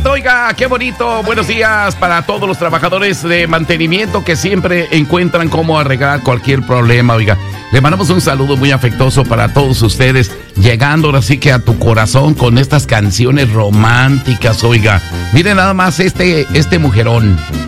bonito, oiga, qué bonito. Buenos días para todos los trabajadores de mantenimiento que siempre encuentran cómo arreglar cualquier problema, oiga. Le mandamos un saludo muy afectuoso para todos ustedes, llegando ahora sí que a tu corazón con estas canciones románticas, oiga. Miren nada más este mujerón.